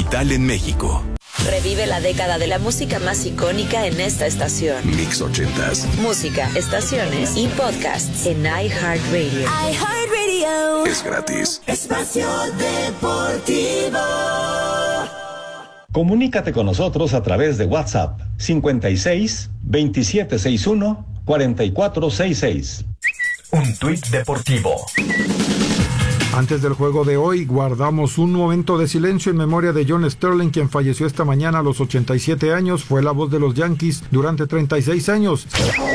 digital en México. Revive la década de la música más icónica en esta estación. Mix 80s. Música, estaciones y podcasts en iHeartRadio. iHeartRadio. Es gratis. Espacio Deportivo. Comunícate con nosotros a través de WhatsApp 56 2761 4466. Un tuit deportivo. Antes del juego de hoy, guardamos un momento de silencio en memoria de John Sterling, quien falleció esta mañana a los 87 años. Fue la voz de los Yankees durante 36 años.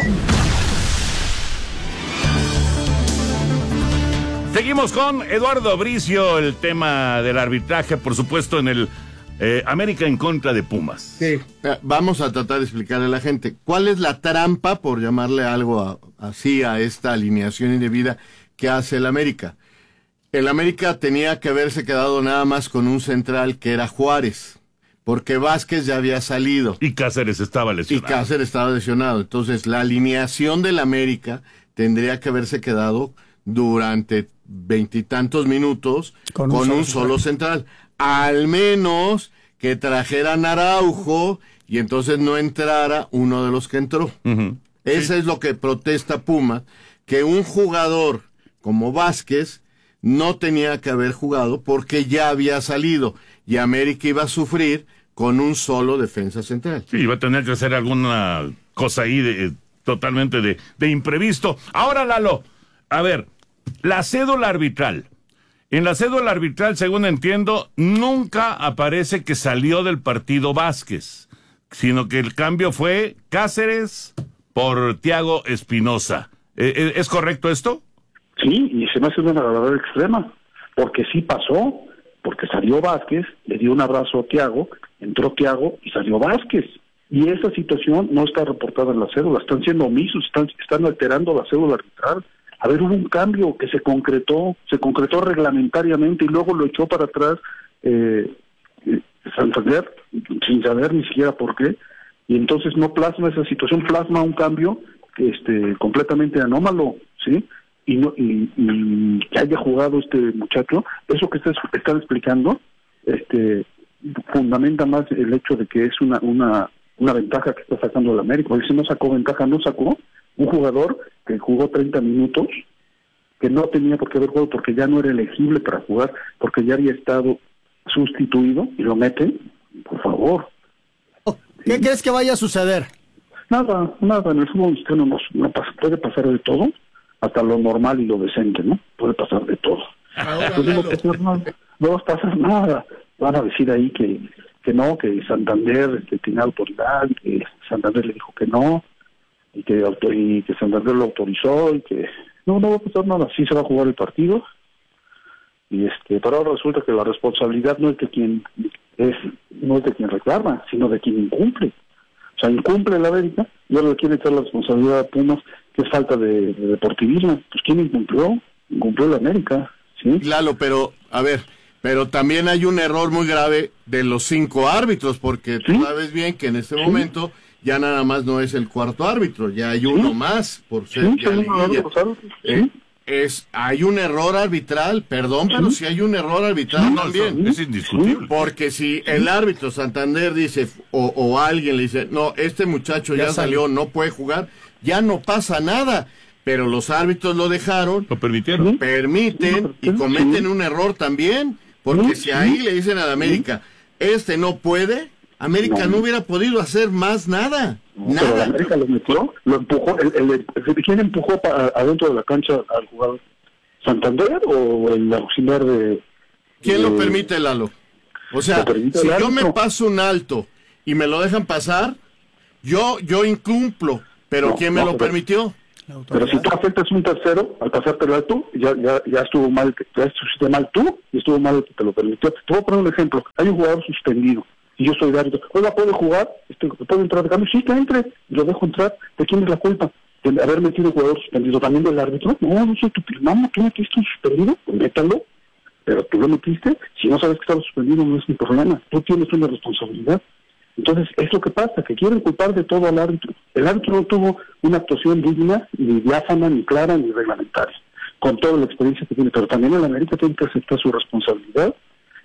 Seguimos con Eduardo Bricio, el tema del arbitraje, por supuesto, en el América en contra de Pumas. Sí, vamos a tratar de explicarle a la gente cuál es la trampa, por llamarle algo así a esta alineación indebida que hace el América. El América tenía que haberse quedado nada más con un central que era Juárez, porque Vázquez ya había salido. Y Cáceres estaba lesionado. Entonces, la alineación del América tendría que haberse quedado durante 20 y tantos minutos con un solo central. Al menos que trajeran Araujo y entonces no entrara uno de los que entró. Uh-huh. Eso es lo que protesta Puma, que un jugador como Vázquez no tenía que haber jugado porque ya había salido y América iba a sufrir con un solo defensa central. Sí, iba a tener que hacer alguna cosa ahí totalmente de imprevisto. Ahora, Lalo, a ver, la cédula arbitral. En la cédula arbitral, según entiendo, nunca aparece que salió del partido Vázquez, sino que el cambio fue Cáceres por Thiago Espinosa. ¿Es correcto esto? Sí, y se me hace una verdadera extrema, porque sí pasó, porque salió Vázquez, le dio un abrazo a Thiago, entró Thiago y salió Vázquez. Y esa situación no está reportada en la cédula, están siendo omisos, están alterando la cédula arbitral. A ver, hubo un cambio que se concretó reglamentariamente y luego lo echó para atrás Santander, sin saber ni siquiera por qué, y entonces no plasma esa situación, plasma un cambio completamente anómalo, ¿sí? Y que haya jugado este muchacho, eso que están explicando, fundamenta más el hecho de que es una ventaja que está sacando el América. Porque si no sacó ventaja, no sacó un jugador que jugó 30 minutos, que no tenía por qué haber jugado porque ya no era elegible para jugar, porque ya había estado sustituido, y lo meten, por favor. ¿Qué crees que vaya a suceder? Nada, en el fútbol mexicano no puede pasar de todo, hasta lo normal y lo decente, ¿no? Puede pasar de todo. No va a pasar nada. Van a decir ahí que no, que Santander tiene autoridad, que Santander le dijo que no, y que Santander lo autorizó, y que no va a pasar nada. Sí se va a jugar el partido, y pero ahora resulta que la responsabilidad no es de quien reclama, sino de quien incumple. O sea, incumple la América y ahora le quiere echar la responsabilidad a Pumas, que es falta de deportivismo. Pues ¿quién incumplió? Incumplió la América, ¿sí? Claro, pero también hay un error muy grave de los 5 árbitros, porque tú sabes bien que en este momento ya nada más no es el cuarto árbitro, ya hay uno más por ser hay un error arbitral, perdón, pero si hay un error arbitral también. Es indiscutible. Porque si el árbitro Santander dice, o alguien le dice, no, este muchacho ya salió, no puede jugar, ya no pasa nada. Pero los árbitros lo dejaron, lo permitieron, permiten y cometen un error también, porque si ahí le dicen a la América, no puede, América no hubiera podido hacer más nada. Nada. Pero la América lo metió, lo empujó. ¿Quién empujó adentro de la cancha al jugador? ¿Santander o el auxiliar de...? ¿Quién lo permite, Lalo? O sea, si yo me paso un alto y me lo dejan pasar, yo incumplo, pero ¿quién me lo permitió? Pero si tú afectas un tercero al pasarte el alto, ya estuvo mal, ya estuviste mal tú y estuvo mal el que te lo permitió. Te voy a poner un ejemplo. Hay un jugador suspendido y yo soy de árbitro. Oiga, ¿puede jugar? ¿Puede entrar de cambio? Sí, que entre. Y lo dejo entrar. ¿De quién es la culpa? ¿De haber metido un jugador suspendido? ¿También del árbitro? No soy tu mamá. ¿Tú metiste un suspendido? Pues métalo. Pero tú lo metiste. Si no sabes que estaba suspendido, no es mi problema. Tú tienes una responsabilidad. Entonces, es lo que pasa, que quieren culpar de todo al árbitro. El árbitro no tuvo una actuación digna, ni diáfana, ni clara, ni reglamentaria, con toda la experiencia que tiene. Pero también el América tiene que aceptar su responsabilidad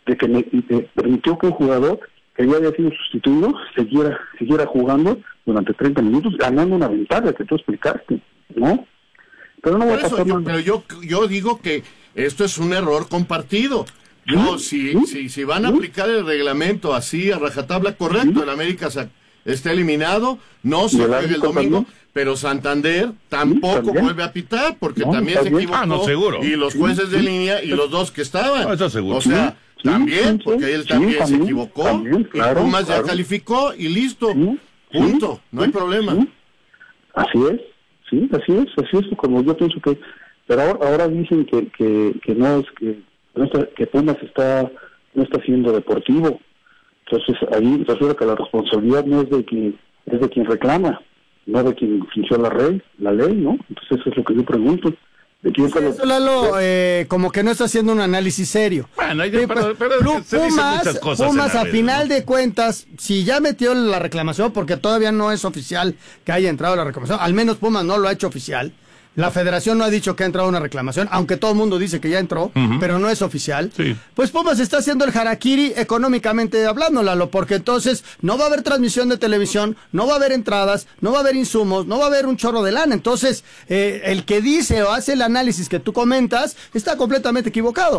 de que permitió que un jugador que ya había sido sustituido siguiera jugando durante 30 minutos, ganando una ventaja que tú explicaste, ¿no? Pero no va a pasar nada. Pero yo digo que esto es un error compartido. Si van a aplicar el reglamento así a rajatabla, correcto, el América está eliminado, no se juega el domingo, pero Santander tampoco vuelve a pitar, porque también se equivocó. No, seguro. Y los jueces de línea y los dos que estaban. No, eso seguro. O sea, también, porque él también se equivocó, claro, y Pumas ya calificó y listo, punto, no hay problema. Así es, sí, así es, como yo pienso que, pero ahora dicen que no es que Pumas no está siendo deportivo. Entonces ahí resulta que la responsabilidad no es de quien reclama, no de quien infringió la ley, ¿no? Entonces eso es lo que yo pregunto. ¿De quién fue eso, Lalo, como que no está haciendo un análisis serio. Bueno, pero se dicen muchas cosas. Pumas, a final de cuentas, si ya metió la reclamación, porque todavía no es oficial que haya entrado la reclamación, al menos Pumas no lo ha hecho oficial. La federación no ha dicho que ha entrado una reclamación, aunque todo el mundo dice que ya entró, pero no es oficial. Sí. Pues Pumas está haciendo el harakiri económicamente hablando, Lalo, porque entonces no va a haber transmisión de televisión, no va a haber entradas, no va a haber insumos, no va a haber un chorro de lana. Entonces, el que dice o hace el análisis que tú comentas está completamente equivocado.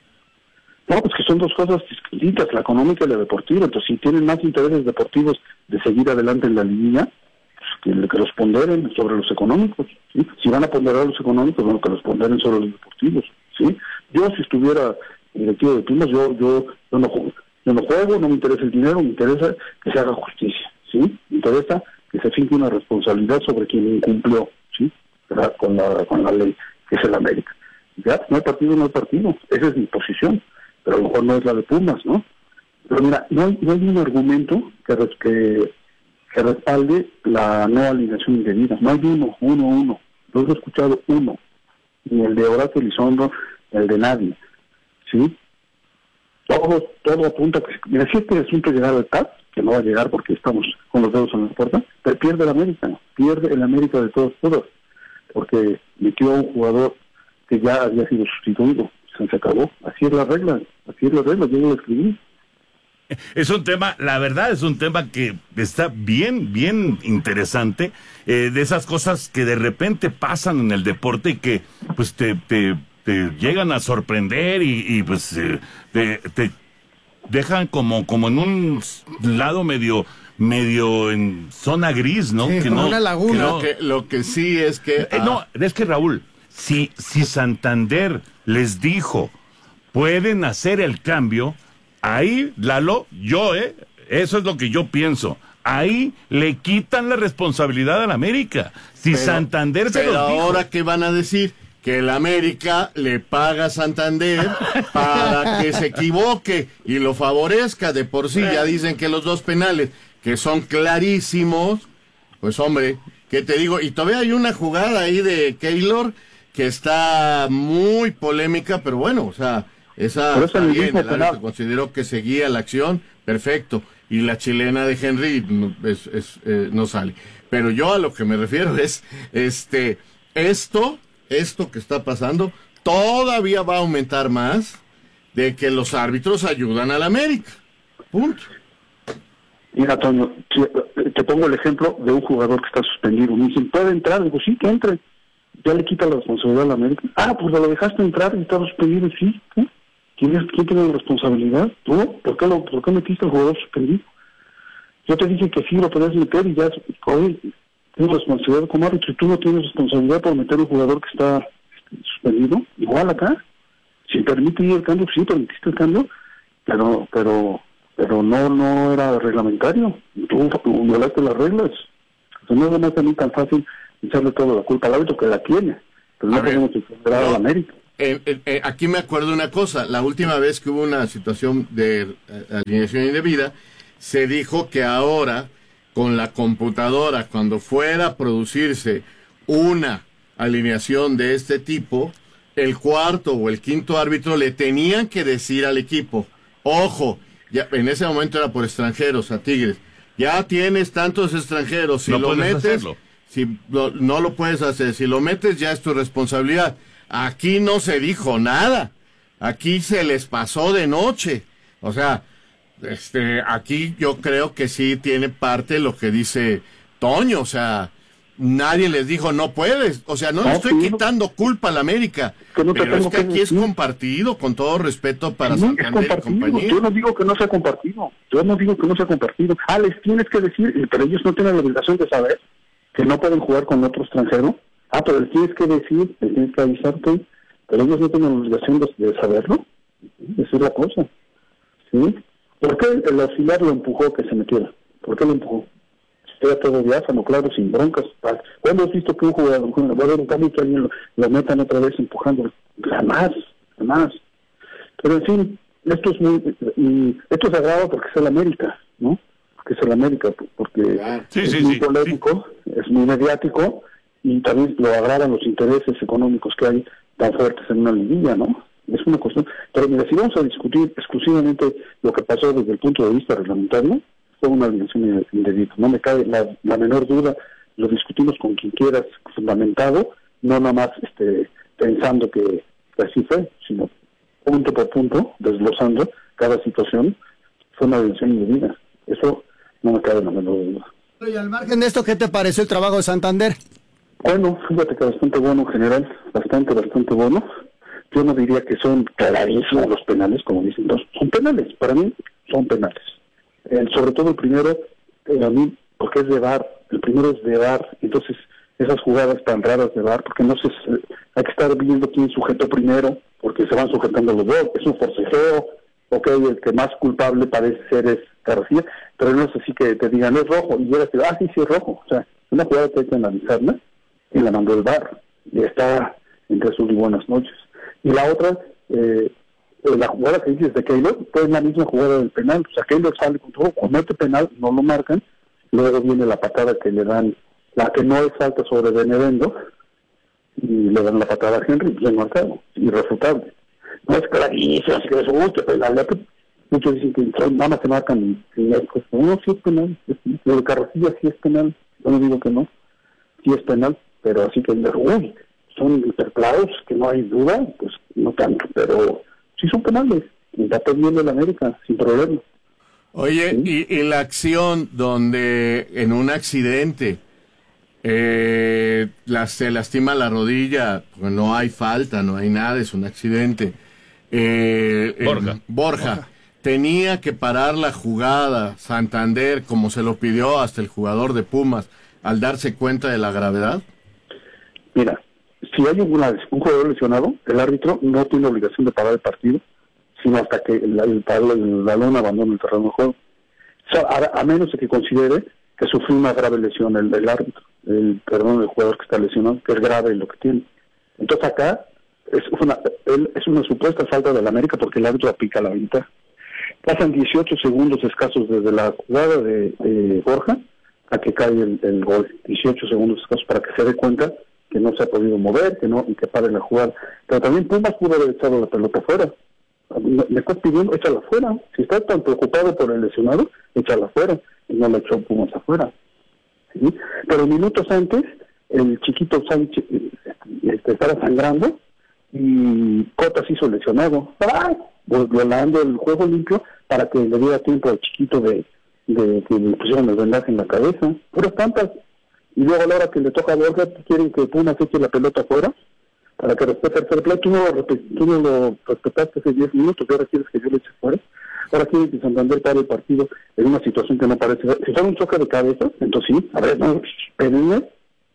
No, pues que son dos cosas distintas, la económica y la deportiva. Entonces, si tienen más intereses deportivos de seguir adelante en la línea, que los ponderen sobre los económicos, ¿sí? Si van a ponderar los económicos, bueno, que los ponderen sobre los deportivos, ¿sí? Yo, si estuviera directivo de Pumas, yo no juego, no me interesa el dinero, me interesa que se haga justicia, ¿sí? Me interesa que se finque una responsabilidad sobre quien incumplió, ¿sí? Con la ley, que es el América. Ya, no hay partido, esa es mi posición, pero a lo mejor no es la de Pumas, ¿no? Pero mira, no hay un argumento que respalde la no alineación indebida. No hay uno. Yo he escuchado uno. Ni el de Horacio Elizondo, el de nadie. ¿Sí? Todo apunta que... Mira, si este asunto llegara al TAP, que no va a llegar porque estamos con los dedos en la puerta, pero pierde el América. Pierde el América de todos. Porque metió a un jugador que ya había sido sustituido. Se acabó. Así es la regla. Yo lo escribí. Es un tema, la verdad es un tema que está bien interesante, de esas cosas que de repente pasan en el deporte y que pues te llegan a sorprender y pues te dejan como en un lado medio en zona gris, ¿no? Sí, que como no, una laguna. Lo que sí es que... No, es que Raúl, si Santander les dijo, pueden hacer el cambio... Ahí, Lalo, eso es lo que yo pienso. Ahí le quitan la responsabilidad a la América. Santander se los dijo. Ahora, ¿qué van a decir? Que el América le paga a Santander para que se equivoque y lo favorezca. De por sí ya dicen que los dos penales, que son clarísimos, pues hombre, ¿qué te digo? Y todavía hay una jugada ahí de Keylor que está muy polémica, pero bueno, o sea... Esa está bien, el árbitro consideró que seguía la acción, perfecto, y la chilena de Henry no sale. Pero yo a lo que me refiero es, esto que está pasando, todavía va a aumentar más de que los árbitros ayudan al América. Punto. Mira, Toño, te pongo el ejemplo de un jugador que está suspendido. Me dicen, ¿puede entrar? Digo, sí, que entre. ¿Ya le quita la responsabilidad a la América? Ah, pues lo dejaste entrar y está suspendido, sí. ¿Qué? ¿Quién tiene la responsabilidad? ¿Tú? ¿Por qué metiste al jugador suspendido? Yo te dije que sí lo podías meter y ya, oye, tienes responsabilidad como árbitro y tú no tienes responsabilidad por meter a un jugador que está suspendido. Igual acá, si permite el cambio, sí permitiste el cambio, pero no era reglamentario. Tú violaste las reglas. O sea, no es más también tan fácil echarle toda la culpa al árbitro, que la tiene, pero no tenemos que esperar a la América. Aquí me acuerdo una cosa, la última vez que hubo una situación de alineación indebida, se dijo que ahora, con la computadora, cuando fuera a producirse una alineación de este tipo, el cuarto o el quinto árbitro le tenían que decir al equipo, ojo, ya en ese momento era por extranjeros, a Tigres, ya tienes tantos extranjeros, si no lo metes, no lo puedes hacer, si lo metes ya es tu responsabilidad. Aquí no se dijo nada, aquí se les pasó de noche, O sea, aquí yo creo que sí tiene parte lo que dice Toño, o sea, nadie les dijo no puedes, o sea, no le estoy quitando culpa a la América, pero es que aquí es compartido, con todo respeto para Santander y compañía. Yo no digo que no sea compartido, les tienes que decir, pero ellos no tienen la obligación de saber que no pueden jugar con otro extranjero. Pero les tienes que decir, les tienes que avisarte, pero ellos no tienen la obligación de saberlo. Esa es la cosa, ¿sí? ¿Por qué el auxiliar lo empujó que se metiera? ¿Por qué lo empujó? Era todo diáfano, claro, sin broncas. ¿Cuándo has visto que un jugador va a haber un cambio que alguien lo metan otra vez empujando? Jamás. Pero en fin, esto es agrava porque es el América, ¿no? Porque es el América, porque es muy polémico, es muy mediático, y también lo agravan los intereses económicos que hay tan fuertes en una liguilla, ¿no? Es una cuestión. Pero mira, si vamos a discutir exclusivamente lo que pasó desde el punto de vista reglamentario, fue una alineación indebida. No me cabe la menor duda, lo discutimos con quien quieras, fundamentado, no nada más pensando que así fue, sino punto por punto, desglosando cada situación, fue una alineación indebida. Eso no me cabe la menor duda. Y al margen de esto, ¿qué te pareció el trabajo de Santander? Bueno, fíjate que bastante bueno en general, bastante bueno. Yo no diría que son clarísimos los penales, como dicen todos. Son penales, para mí son penales. Sobre todo el primero, a mí, porque es de VAR, el primero es de VAR, entonces esas jugadas tan raras de VAR, porque no sé, hay que estar viendo quién sujetó primero, porque se van sujetando los dos, es un forcejeo, el que más culpable parece ser es García, pero no es así que te digan, es rojo, y yo sí es rojo, o sea, una jugada que hay que analizarla, y la mandó el VAR, y está entre azul y buenas noches. Y la otra, la jugada que dices de Keylor, pues es la misma jugada del penal, o sea, Keylor sale con todo, comete penal, no lo marcan, luego viene la patada que le dan, la que no es falta sobre Benevendo, y le dan la patada a Henry, bien marcado, irrefutable. No es clarísimo, así que les gusta penal, muchos dicen que nada más se marcan en México, no, sí es penal, lo de Carrasilla sí es penal, yo no digo que no, sí es penal, pero así que, son interclaros, que no hay duda, pues no tanto, pero sí son penales, y está perdiendo el América, sin problema. Oye, ¿sí? y la acción donde en un accidente se lastima la rodilla, pues no hay falta, no hay nada, es un accidente. Borja tenía que parar la jugada Santander como se lo pidió hasta el jugador de Pumas al darse cuenta de la gravedad. Mira, si hay un jugador lesionado, el árbitro no tiene obligación de parar el partido, sino hasta que el balón abandone el terreno de juego. O sea, a menos de que considere que sufrió una grave lesión el árbitro, el jugador que está lesionado, que es grave lo que tiene. Entonces acá es una supuesta falta del América porque el árbitro aplica la ventaja. Pasan 18 segundos escasos desde la jugada de Borja a que cae el gol. 18 segundos escasos para que se dé cuenta que no se ha podido mover, y que pare la jugada. Pero también Pumas pudo haber echado la pelota fuera. Me estás pidiendo, échala fuera. Si estás tan preocupado por el lesionado, échala fuera. Y no la echó Pumas afuera. ¿Sí? Pero minutos antes, el chiquito Sánchez estaba sangrando y Cota se hizo lesionado. Violando el juego limpio para que le diera tiempo al chiquito de que le pusieron el vendaje en la cabeza. Puras tantas. Y luego a la hora que le toca a Borja, quieren que Pumas eche la pelota afuera para que respete el fair play. Tú no lo respetaste hace 10 minutos, y ahora quieres que yo le eche fuera. Ahora quieren que Santander pare el partido en una situación que no parece. Si fuera un choque de cabeza, entonces sí, a ver, no, pedime.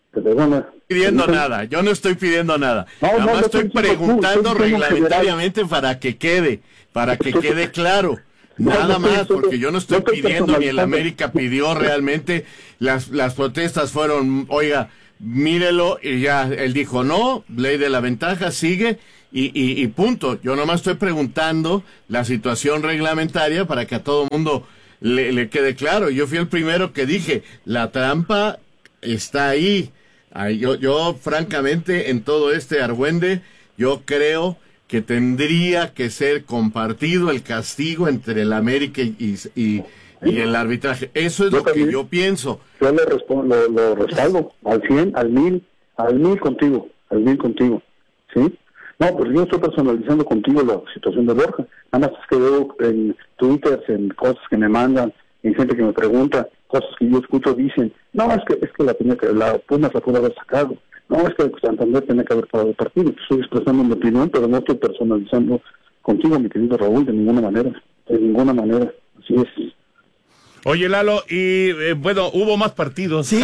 Yo no estoy pidiendo nada. Nada más estoy preguntando reglamentariamente para que quede claro. Nada más, porque yo no estoy pidiendo, ni el América pidió realmente. Las protestas fueron, oiga, mírelo, y ya él dijo no, ley de la ventaja, sigue, y punto. Yo nomás estoy preguntando la situación reglamentaria para que a todo mundo le quede claro. Yo fui el primero que dije, la trampa está ahí. Yo francamente, en todo este argüende, yo creo que tendría que ser compartido el castigo entre el América y el arbitraje. Eso es lo que yo pienso. Yo lo respaldo al 100, al 1000 contigo, ¿sí? No, pues yo estoy personalizando contigo la situación de Borja. Nada más es que veo en Twitter, en cosas que me mandan, en gente que me pregunta, cosas que yo escucho, dicen, no, es que la Pumas la pudo haber sacado. No, es que Santander tenía que haber parado el partido. Estoy expresando mi opinión, pero no estoy personalizando contigo, mi querido Raúl, de ninguna manera. De ninguna manera. Así es. Oye, Lalo, y bueno, hubo más partidos. Sí.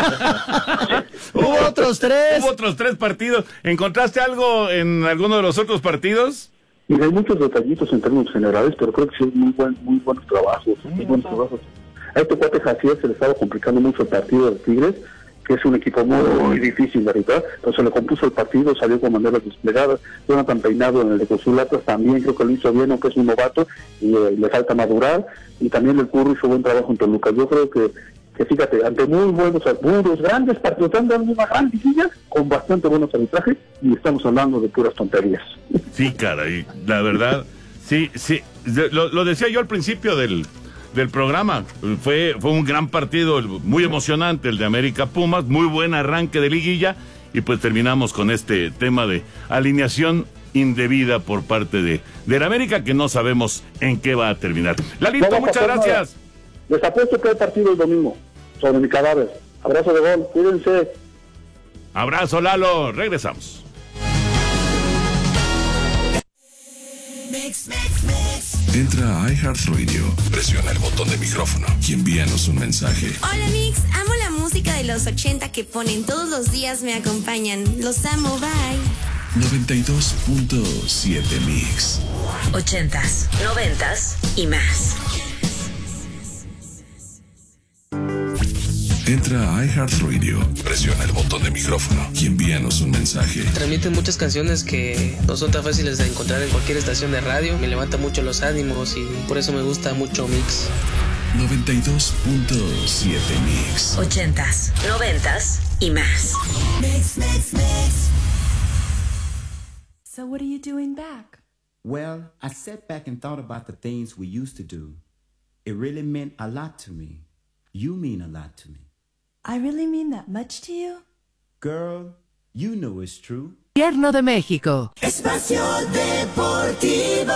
Hubo otros 3. Hubo otros 3 partidos. ¿Encontraste algo en alguno de los otros partidos? Mira, hay muchos detallitos en términos generales, pero creo que sí, muy buenos trabajos. Muy buenos trabajos. A este cuate Jacier se le estaba complicando mucho el partido de Tigres, que es un equipo muy difícil de arbitrar, pero se le compuso el partido, salió con maneras desplegadas. Jonathan Peinado en el de Consulatas también creo que lo hizo bien, aunque es un novato y le falta madurar, y también el Curro hizo buen trabajo en Toluca. Yo creo que fíjate, ante muy buenos grandes partidos, están dando una gran liguilla con bastante buenos arbitrajes, y estamos hablando de puras tonterías. Sí, caray, la verdad, sí, lo decía yo al principio del programa. Fue un gran partido, muy emocionante el de América Pumas, muy buen arranque de liguilla, y pues terminamos con este tema de alineación indebida por parte de la América, que no sabemos en qué va a terminar. Lalito, muchas gracias. Les apuesto que hay partido el domingo sobre mi cadáver. Abrazo de gol, cuídense. Abrazo, Lalo, regresamos. Entra a iHeartRadio, presiona el botón de micrófono y envíanos un mensaje. Hola Mix, amo la música de los 80 que ponen todos los días, me acompañan. Los amo, bye. 92.7 Mix. 80s, 90s y más. Entra a iHeartRadio, presiona el botón de micrófono y envíanos un mensaje. Transmiten muchas canciones que no son tan fáciles de encontrar en cualquier estación de radio. Me levanta mucho los ánimos y por eso me gusta mucho Mix. 92.7 Mix. 80s, 90s y más. Mix. So what are you doing back? Well, I sat back and thought about the things we used to do. It really meant a lot to me. You mean a lot to me. I really mean that much to you? Girl, you know it's true. Gobierno de México. Espacio Deportivo.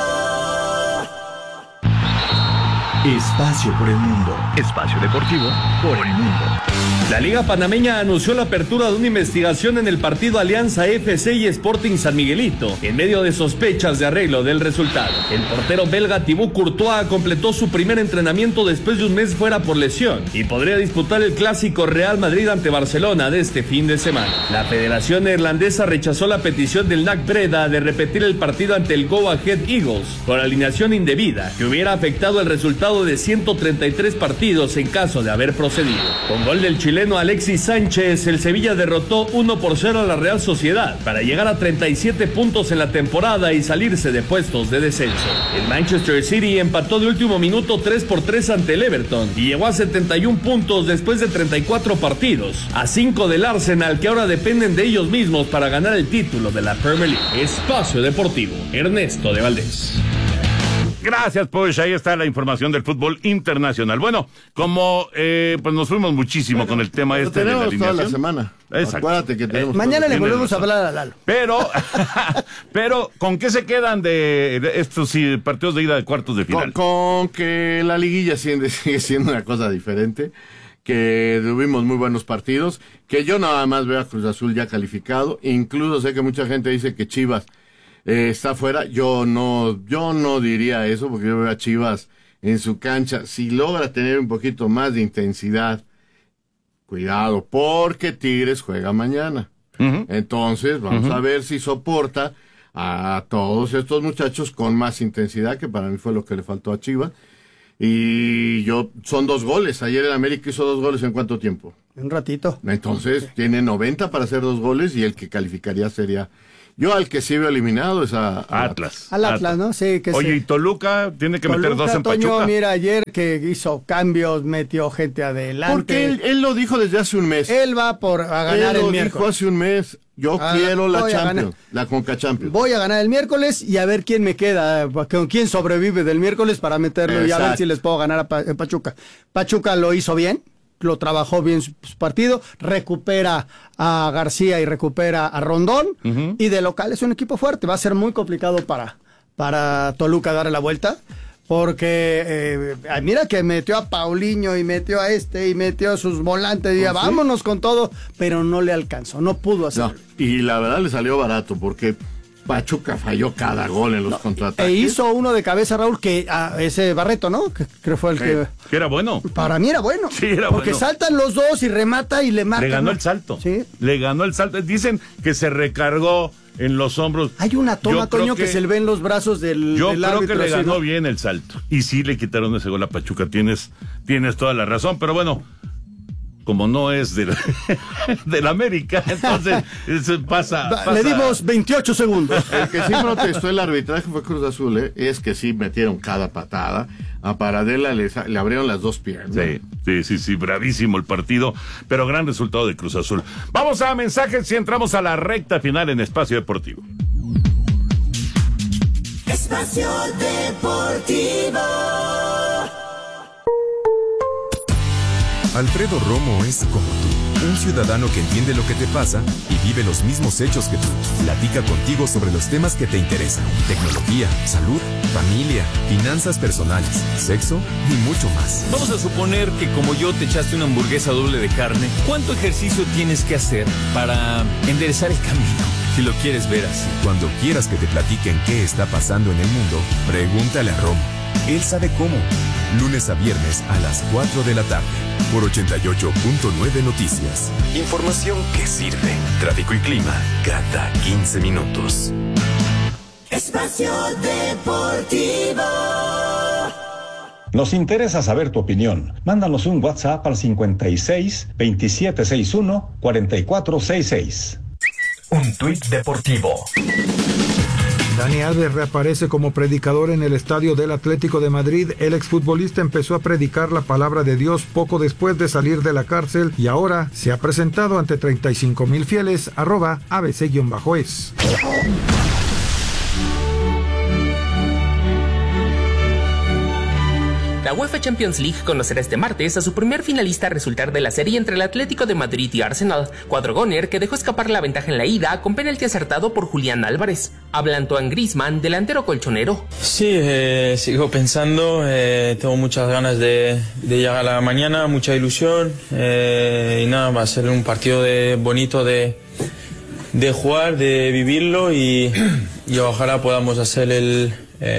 Espacio por el mundo. Espacio deportivo por el mundo. La Liga Panameña anunció la apertura de una investigación en el partido Alianza FC y Sporting San Miguelito, en medio de sospechas de arreglo del resultado. El portero belga Thibaut Courtois completó su primer entrenamiento después de un mes fuera por lesión y podría disputar el clásico Real Madrid ante Barcelona de este fin de semana. La Federación Neerlandesa rechazó la petición del NAC Breda de repetir el partido ante el Go Ahead Eagles por alineación indebida, que hubiera afectado el resultado de 133 partidos en caso de haber procedido. Con gol del chileno Alexis Sánchez, el Sevilla derrotó 1-0 a la Real Sociedad para llegar a 37 puntos en la temporada y salirse de puestos de descenso. El Manchester City empató de último minuto 3-3 ante el Everton y llegó a 71 puntos después de 34 partidos, a 5 del Arsenal, que ahora dependen de ellos mismos para ganar el título de la Premier League. Espacio Deportivo, Ernesto de Valdés. Gracias, pues ahí está la información del fútbol internacional. Bueno, como pues nos fuimos muchísimo con el tema de la alineación. Toda la semana. Exacto. Acuérdate que tenemos. Mañana le volvemos a hablar a Lalo. Pero, ¿con qué se quedan de estos partidos de ida de cuartos de final? Con que la liguilla sigue siendo una cosa diferente, que tuvimos muy buenos partidos, que yo nada más veo a Cruz Azul ya calificado, incluso sé que mucha gente dice que Chivas está fuera. Yo no diría eso, porque yo veo a Chivas en su cancha. Si logra tener un poquito más de intensidad, cuidado, porque Tigres juega mañana. Entonces vamos a ver si soporta a todos estos muchachos con más intensidad, que para mí fue lo que le faltó a Chivas. Y son 2 goles. Ayer el América hizo 2 goles en ¿cuánto tiempo? Un ratito. Entonces tiene 90 para hacer 2 goles, y el que calificaría sería... Yo al que sí veo eliminado es a Atlas. Al Atlas, ¿no? Sí, que Oye, sí. ¿Y Toluca tiene que meter 2 en Toño, Pachuca? Mira, ayer que hizo cambios, metió gente adelante. Porque él lo dijo desde hace un mes. Él va a ganar el miércoles. Él lo dijo hace un mes. Yo quiero la Champions, la Conca Champions. Voy a ganar el miércoles y a ver quién me queda, con quién sobrevive del miércoles para meterlo. Exacto. Y a ver si les puedo ganar a Pachuca. Pachuca lo hizo bien. lo trabajó bien su partido, recupera a García y recupera a Rondón, y de local es un equipo fuerte. Va a ser muy complicado para Toluca darle la vuelta, porque mira que metió a Paulinho y metió a y metió a sus volantes, y vámonos con todo, pero no le alcanzó, no pudo hacerlo. No, y la verdad le salió barato, porque Pachuca falló cada gol en los contraataques. E hizo uno de cabeza, Raúl, que ese Barreto, ¿no? Que creo fue el que era bueno. Para mí era bueno. Sí, era porque bueno. saltan los dos y remata y le marca. Le ganó el salto. Sí. Le ganó el salto. Dicen que se recargó en los hombros. Hay una toma, Toño, que se le ve en los brazos del creo árbitro, que le ganó ¿no? bien el salto. Y sí le quitaron ese gol a Pachuca. Tienes toda la razón. Pero bueno, como no es del América, entonces pasa. Le dimos 28 segundos. El que sí protestó el arbitraje fue Cruz Azul, es que sí metieron cada patada. A Paradela le abrieron las dos piernas. Sí, bravísimo el partido, pero gran resultado de Cruz Azul. Vamos a mensajes y entramos a la recta final en Espacio Deportivo. Espacio Deportivo. Alfredo Romo es como tú, un ciudadano que entiende lo que te pasa y vive los mismos hechos que tú. Platica contigo sobre los temas que te interesan: tecnología, salud, familia, finanzas personales, sexo y mucho más. Vamos a suponer que como yo te echaste una hamburguesa doble de carne. ¿Cuánto ejercicio tienes que hacer para enderezar el camino? Si lo quieres ver así. Cuando quieras que te platiquen qué está pasando en el mundo, pregúntale a Romo. Él sabe cómo. Lunes a viernes a las 4 de la tarde. Por 88.9 Noticias. Información que sirve. Tráfico y clima cada 15 minutos. Espacio Deportivo. Nos interesa saber tu opinión. Mándanos un WhatsApp al 56 2761 4466. Un tuit deportivo. Dani Alves reaparece como predicador en el estadio del Atlético de Madrid. El exfutbolista empezó a predicar la palabra de Dios poco después de salir de la cárcel y ahora se ha presentado ante 35,000 fieles. @ABC_es. La UEFA Champions League conocerá este martes a su primer finalista a resultar de la serie entre el Atlético de Madrid y Arsenal. Cuadrogóner, que dejó escapar la ventaja en la ida con penalti acertado por Julián Álvarez. Habla Antoine Griezmann, delantero colchonero. Sí, sigo pensando, tengo muchas ganas de llegar a la mañana, mucha ilusión, y nada, va a ser un partido bonito de jugar, de vivirlo y ojalá podamos hacer el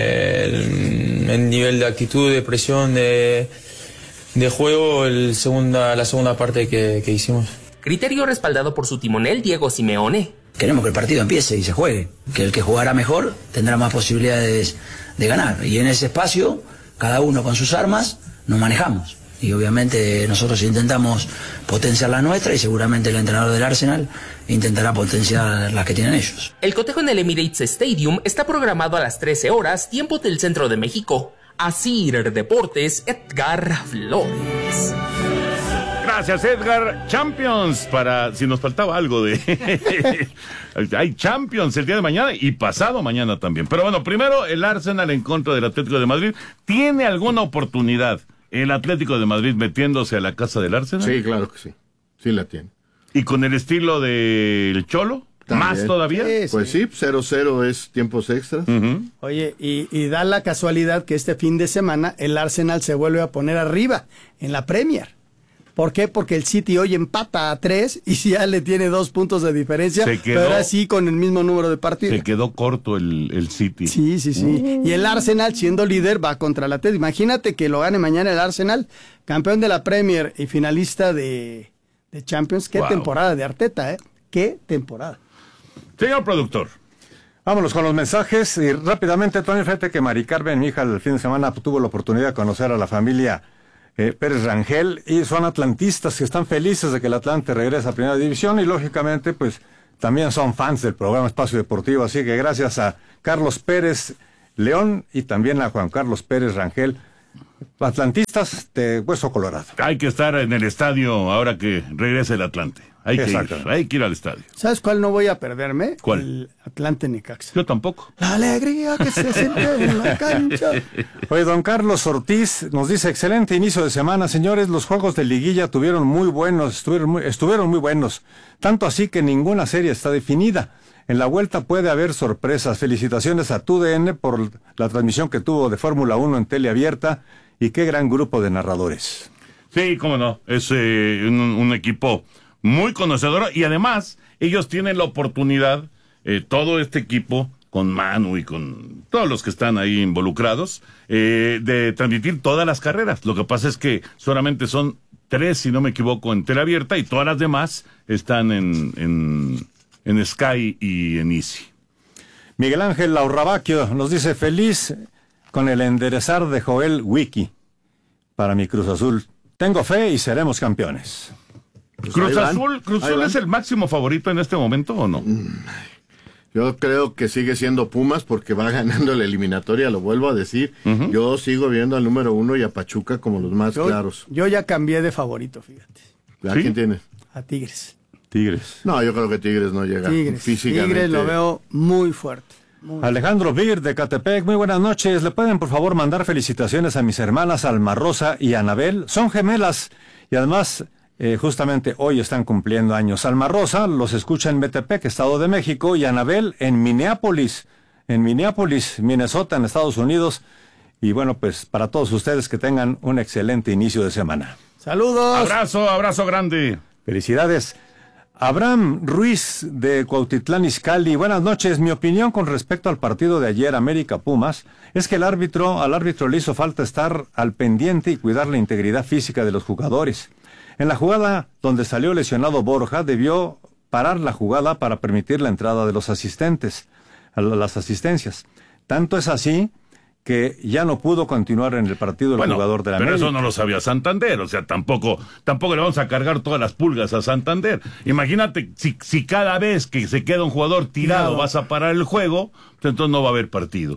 nivel de actitud, de presión, de juego, la segunda parte que hicimos. Criterio respaldado por su timonel Diego Simeone. Queremos que el partido empiece y se juegue, que el que jugará mejor tendrá más posibilidades de ganar, y en ese espacio, cada uno con sus armas, nos manejamos. Y obviamente nosotros intentamos potenciar la nuestra y seguramente el entrenador del Arsenal intentará potenciar las que tienen ellos. El cotejo en el Emirates Stadium está programado a las 13 horas, tiempo del centro de México. Asir Deportes, Edgar Flores. Gracias, Edgar. Champions, si nos faltaba algo de... Hay Champions el día de mañana y pasado mañana también. Pero bueno, primero el Arsenal en contra del Atlético de Madrid. ¿Tiene alguna oportunidad el Atlético de Madrid metiéndose a la casa del Arsenal? Sí, claro que sí. Sí la tiene. ¿Y con el estilo del Cholo? ¿También? ¿Más todavía? Sí, pues sí, 0-0 es tiempos extras. Oye, y da la casualidad que este fin de semana el Arsenal se vuelve a poner arriba en la Premier. ¿Por qué? Porque el City hoy empata a 3 y ya le tiene 2 puntos de diferencia, pero ahora sí con el mismo número de partidos. Se quedó corto el City. Sí. Y el Arsenal, siendo líder, va contra la Atleti. Imagínate que lo gane mañana el Arsenal, campeón de la Premier y finalista de Champions. Qué temporada de Arteta, ¿eh? Qué temporada. Señor productor. Vámonos con los mensajes y rápidamente, Tony, fíjate que Mari Carmen, mi hija, el fin de semana tuvo la oportunidad de conocer a la familia Pérez Rangel, y son atlantistas que están felices de que el Atlante regrese a Primera División y lógicamente pues también son fans del programa Espacio Deportivo, así que gracias a Carlos Pérez León y también a Juan Carlos Pérez Rangel, atlantistas de Hueso Colorado. Hay que estar en el estadio ahora que regrese el Atlante. Hay que ir al estadio. ¿Sabes cuál no voy a perderme? ¿Cuál? El Atlante Necaxa. Yo tampoco. La alegría que se siente en la cancha. Oye, don Carlos Ortiz nos dice, excelente inicio de semana, señores, los juegos de liguilla estuvieron muy buenos, tanto así que ninguna serie está definida. En la vuelta puede haber sorpresas. Felicitaciones a TUDN por la transmisión que tuvo de Fórmula 1 en teleabierta y qué gran grupo de narradores. Sí, cómo no, es un equipo muy conocedor y además ellos tienen la oportunidad, todo este equipo, con Manu y con todos los que están ahí involucrados, de transmitir todas las carreras. Lo que pasa es que solamente son 3, si no me equivoco, en teleabierta y todas las demás están en Sky y en Easy. Miguel Ángel Laurrabaquio nos dice, feliz con el enderezar de Joel Wiki para mi Cruz Azul. Tengo fe y seremos campeones. Cruz Azul es el máximo favorito en este momento, ¿o no? Yo creo que sigue siendo Pumas porque va ganando la eliminatoria, lo vuelvo a decir. Yo sigo viendo al número 1 y a Pachuca como los más claros. Yo ya cambié de favorito, fíjate. ¿A quién tienes? A Tigres. No, yo creo que Tigres no llega físicamente. Tigres lo veo muy fuerte. Alejandro Vir de Catepec, muy buenas noches. ¿Le pueden por favor mandar felicitaciones a mis hermanas Alma Rosa y Anabel? Son gemelas y además justamente hoy están cumpliendo años. Alma Rosa los escucha en Metepec, Estado de México, y Anabel en Minneapolis, Minnesota, en Estados Unidos. Y bueno, pues para todos ustedes que tengan un excelente inicio de semana. ¡Saludos! Abrazo grande. Felicidades. Abraham Ruiz de Cuautitlán Izcalli, buenas noches. Mi opinión con respecto al partido de ayer América Pumas es que al árbitro le hizo falta estar al pendiente y cuidar la integridad física de los jugadores. En la jugada donde salió lesionado Borja, debió parar la jugada para permitir la entrada de los asistentes, las asistencias. Tanto es así que ya no pudo continuar en el partido el jugador de la América. Pero eso no lo sabía Santander, o sea, tampoco le vamos a cargar todas las pulgas a Santander. Imagínate, si cada vez que se queda un jugador tirado vas a parar el juego, pues entonces no va a haber partido.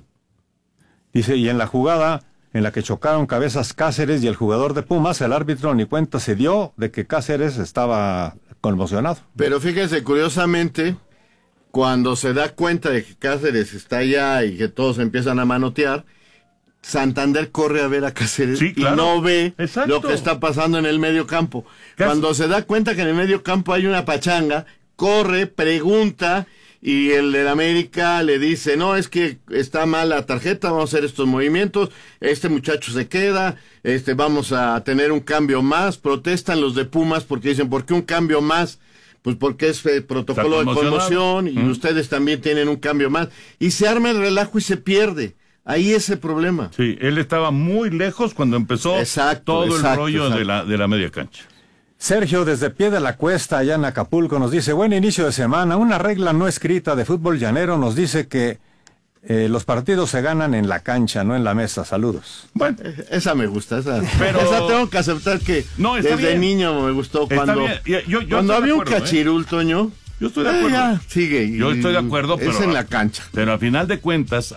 Dice, y en la jugada en la que chocaron cabezas Cáceres y el jugador de Pumas, el árbitro ni cuenta se dio de que Cáceres estaba conmocionado. Pero fíjense, curiosamente, cuando se da cuenta de que Cáceres está allá y que todos empiezan a manotear, Santander corre a ver a Cáceres y no ve lo que está pasando en el medio campo. Cuando se da cuenta que en el medio campo hay una pachanga, corre, pregunta, y el del América le dice, no, es que está mal la tarjeta, vamos a hacer estos movimientos, este muchacho se queda, vamos a tener un cambio más. Protestan los de Pumas porque dicen, ¿por qué un cambio más? Pues porque es protocolo de conmoción y ustedes también tienen un cambio más. Y se arma el relajo y se pierde. Ahí es el problema. Sí, él estaba muy lejos cuando empezó todo el rollo de la media cancha. Sergio, desde Pie de la Cuesta, allá en Acapulco, nos dice, buen inicio de semana. Una regla no escrita de fútbol llanero nos dice que los partidos se ganan en la cancha, no en la mesa. Saludos. Bueno, esa me gusta. Esa tengo que aceptar que desde niño me gustó cuando había un cachirul, Toño. Yo estoy de acuerdo. Yo estoy de acuerdo, pero es en la cancha. Pero a final de cuentas,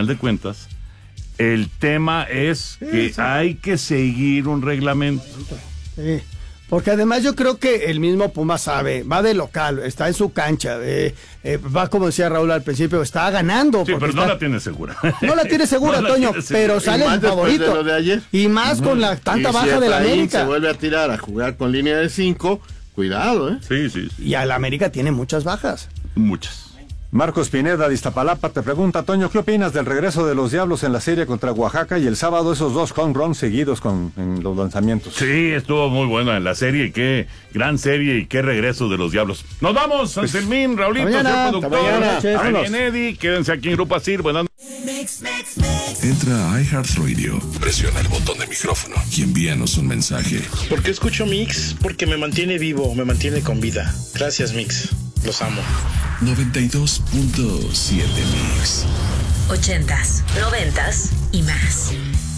el tema es que hay que seguir un reglamento. Sí. Porque además yo creo que el mismo Puma sabe, va de local, está en su cancha, va como decía Raúl al principio, está ganando. Sí, pero no la tiene segura. No la tiene segura, Toño, pero sale el favorito. De lo de ayer. Y más con la tanta baja de la América. Se vuelve a tirar, a jugar con línea de 5, cuidado, Sí. Y a la América tiene muchas bajas. Muchas. Marcos Pineda de Iztapalapa te pregunta, Toño, ¿qué opinas del regreso de los Diablos en la serie contra Oaxaca y el sábado esos 2 home runs seguidos en los lanzamientos? Sí, estuvo muy buena en la serie, qué gran serie y qué regreso de los Diablos. Nos vamos, Anselmín, Raulito, señor productor, Eddie, quédense aquí en Grupo Asir, buenas noches. Entra a iHeartRadio, presiona el botón de micrófono y envíanos un mensaje. ¿Por qué escucho Mix? Porque me mantiene vivo, me mantiene con vida. Gracias, Mix. Los amo. 92.7 Mix. 80s, 90s y más.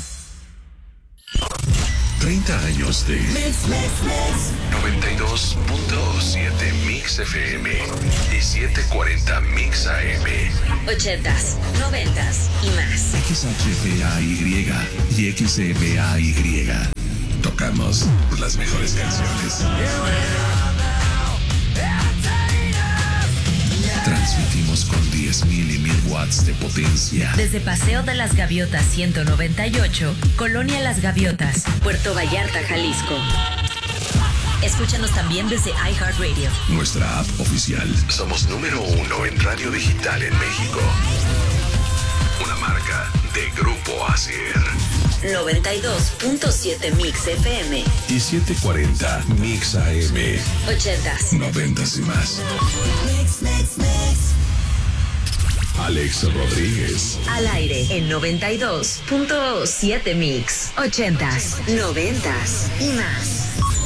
30 años de 92.7 Mix FM y 740 Mix AM. 80s, 90s y más. XHPAY y XMAY. Tocamos las mejores canciones. Transmitimos con 10.000 y 1.000 watts de potencia. Desde Paseo de las Gaviotas 198, Colonia Las Gaviotas, Puerto Vallarta, Jalisco. Escúchanos también desde iHeartRadio. Nuestra app oficial. Somos número 1 en radio digital en México. Una marca de Grupo ASIR. 92.7 Mix FM. Y 740 Mix AM. 80s. 90s y más. Mix. Alex Rodríguez. Al aire en 92.7 Mix. 80s, 90s y más.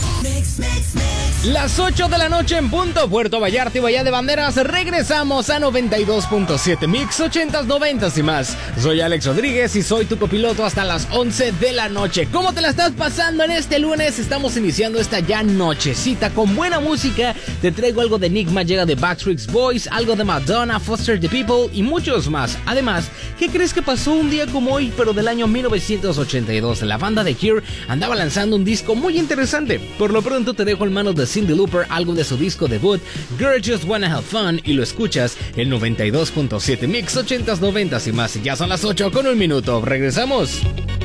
Las 8 de la noche en punto, Puerto Vallarta y Bahía de Banderas. Regresamos a 92.7 Mix, 80s, 90s y más. Soy Alex Rodríguez y soy tu copiloto hasta las 11 de la noche. ¿Cómo te la estás pasando en este lunes? Estamos iniciando esta ya nochecita con buena música. Te traigo algo de Enigma, llega de Backstreet Boys, algo de Madonna, Foster the People y muchos más. Además, ¿qué crees que pasó un día como hoy, pero del año 1982? La banda de Cure andaba lanzando un disco muy interesante. Por lo pronto te dejo en manos de Cyndi Lauper algo de su disco debut, Girl Just Wanna Have Fun, y lo escuchas en 92.7 Mix, 80s, 90s y más. Ya son las 8 con un minuto. Regresamos.